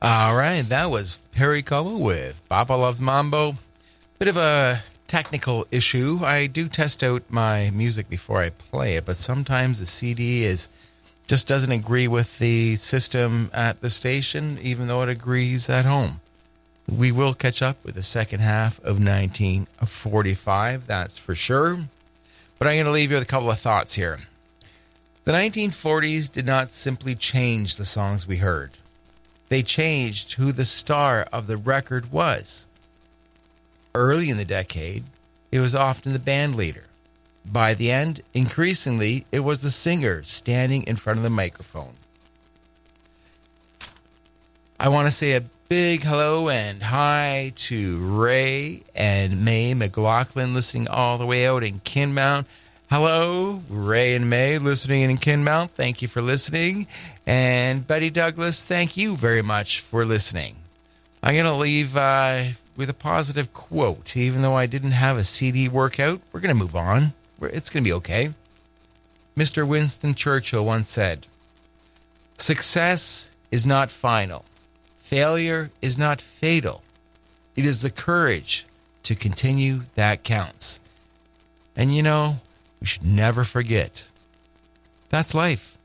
All right, that was Perry Como with Papa Loves Mambo. Bit of a technical issue. I do test out my music before I play it, but sometimes the CD just doesn't agree with the system at the station, even though it agrees at home. We will catch up with the second half of 1945, that's for sure. But I'm going to leave you with a couple of thoughts here. The 1940s did not simply change the songs we heard. They changed who the star of the record was. Early in the decade, it was often the band leader. By the end, increasingly, it was the singer standing in front of the microphone. I want to say a big hello and hi to Ray and May McLaughlin listening all the way out in Kinmount. Hello, Ray and May listening in Kinmount. Thank you for listening. And Betty Douglas, thank you very much for listening. I'm going to leave with a positive quote. Even though I didn't have a CD workout, we're going to move on. It's going to be okay. Mr. Winston Churchill once said, "Success is not final. Failure is not fatal. It is the courage to continue that counts." And you know, we should never forget. That's life.